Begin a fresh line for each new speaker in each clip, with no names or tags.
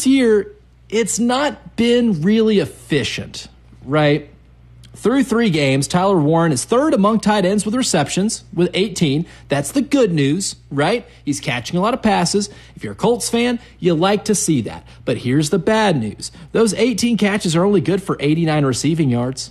this year, it's not been really efficient, right? Through 3 games, Tyler Warren is third among tight ends with receptions with 18. That's the good news, right? He's catching a lot of passes. If you're a Colts fan, you like to see that. But here's the bad news. Those 18 catches are only good for 89 receiving yards.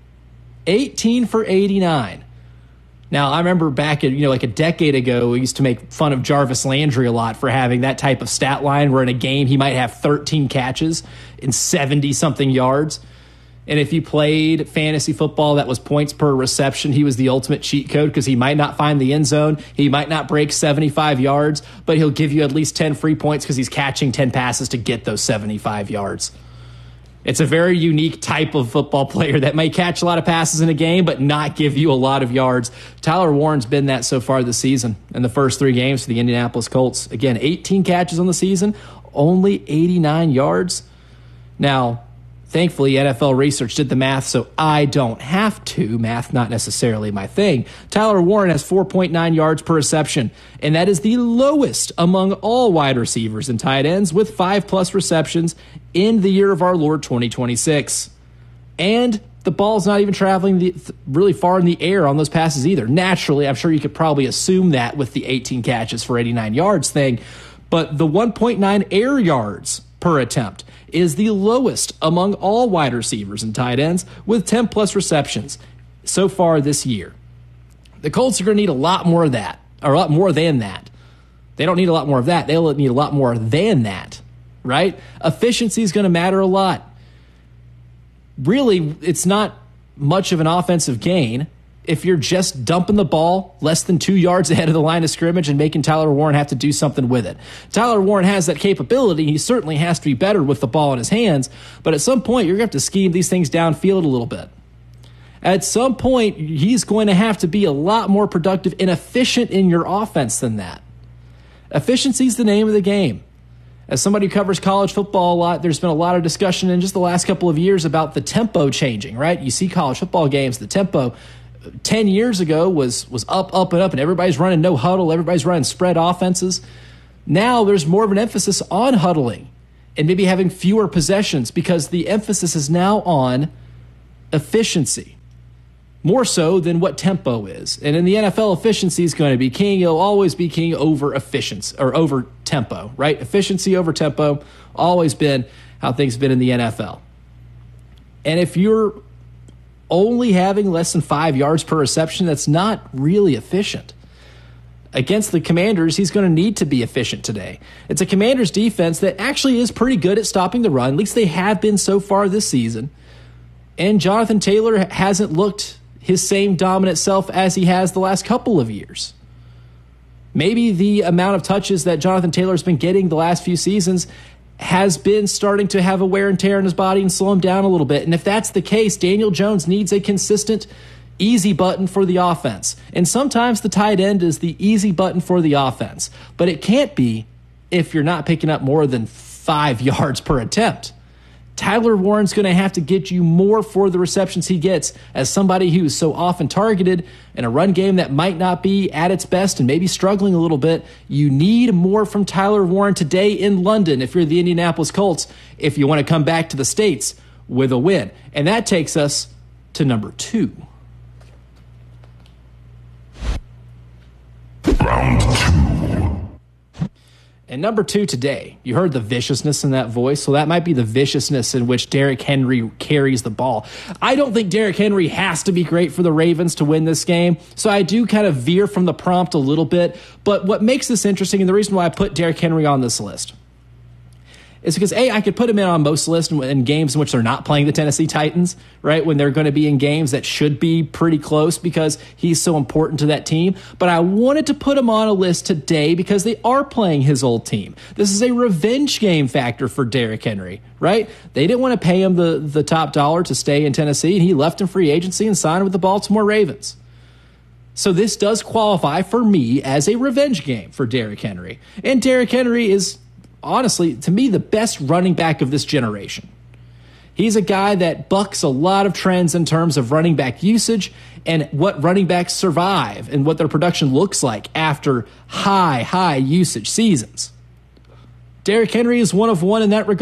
18 for 89. Now, I remember back at, like a decade ago, we used to make fun of Jarvis Landry a lot for having that type of stat line where in a game he might have 13 catches and 70-something yards. And if you played fantasy football that was points per reception, he was the ultimate cheat code because he might not find the end zone. He might not break 75 yards, but he'll give you at least 10 free points because he's catching 10 passes to get those 75 yards. It's a very unique type of football player that may catch a lot of passes in a game but not give you a lot of yards. Tyler Warren's been that so far this season in the first 3 games for the Indianapolis Colts. Again, 18 catches on the season, only 89 yards. Now, thankfully, NFL Research did the math, so I don't have to. Math not necessarily my thing. Tyler Warren has 4.9 yards per reception, and that is the lowest among all wide receivers and tight ends with 5+ receptions in the year of our Lord 2026. And the ball's not even traveling really far in the air on those passes either. Naturally, I'm sure you could probably assume that with the 18 catches for 89 yards thing, but the 1.9 air yards per attempt is the lowest among all wide receivers and tight ends with 10+ receptions so far this year. The Colts are going to need a lot more of that, or a lot more than that. They don't need a lot more of that. They'll need a lot more than that, right? Efficiency is going to matter a lot. Really, it's not much of an offensive gain if you're just dumping the ball less than 2 yards ahead of the line of scrimmage and making Tyler Warren have to do something with it. Tyler Warren has that capability. He certainly has to be better with the ball in his hands, but at some point you're going to have to scheme these things downfield a little bit. At some point, he's going to have to be a lot more productive and efficient in your offense than that. Efficiency is the name of the game. As somebody who covers college football a lot, there's been a lot of discussion in just the last couple of years about the tempo changing, right? You see college football games, the tempo 10 years ago was up, up, and up, and everybody's running no huddle. Everybody's running spread offenses. Now there's more of an emphasis on huddling and maybe having fewer possessions because the emphasis is now on efficiency, more so than what tempo is. And in the NFL, efficiency is going to be king. It'll always be king over efficiency or over tempo, right? Efficiency over tempo, always been how things have been in the NFL. And if you're only having less than 5 yards per reception, that's not really efficient. Against the Commanders, he's going to need to be efficient today. It's a Commanders defense that actually is pretty good at stopping the run. At least they have been so far this season. And Jonathan Taylor hasn't looked his same dominant self as he has the last couple of years. Maybe the amount of touches that Jonathan Taylor's been getting the last few seasons has been starting to have a wear and tear in his body and slow him down a little bit. And if that's the case, Daniel Jones needs a consistent easy button for the offense. And sometimes the tight end is the easy button for the offense. But it can't be if you're not picking up more than 5 yards per attempt. Tyler Warren's going to have to get you more for the receptions he gets as somebody who is so often targeted in a run game that might not be at its best and maybe struggling a little bit. You need more from Tyler Warren today in London if you're the Indianapolis Colts, if you want to come back to the States with a win. And that takes us to number 2.
Round 2.
And number 2 today, you heard the viciousness in that voice, so that might be the viciousness in which Derrick Henry carries the ball. I don't think Derrick Henry has to be great for the Ravens to win this game, so I do kind of veer from the prompt a little bit. But what makes this interesting, and the reason why I put Derrick Henry on this list, is because, A, I could put him in on most lists in games in which they're not playing the Tennessee Titans, right, when they're going to be in games that should be pretty close because he's so important to that team. But I wanted to put him on a list today because they are playing his old team. This is a revenge game factor for Derrick Henry, right? They didn't want to pay him the top dollar to stay in Tennessee, and he left in free agency and signed with the Baltimore Ravens. So this does qualify for me as a revenge game for Derrick Henry. And Derrick Henry is, honestly, to me, the best running back of this generation. He's a guy that bucks a lot of trends in terms of running back usage and what running backs survive and what their production looks like after high usage seasons. Derrick Henry is one of one in that regard.